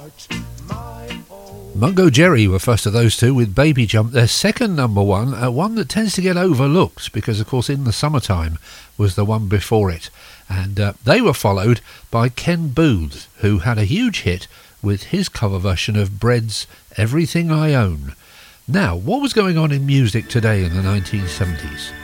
Mungo Jerry were first of those two with Baby Jump. Their second number one, one that tends to get overlooked because, of course, In the Summertime was the one before it. And they were followed by Ken Booth, who had a huge hit with his cover version of Bread's Everything I Own. Now, what was going on in music today in the 1970s?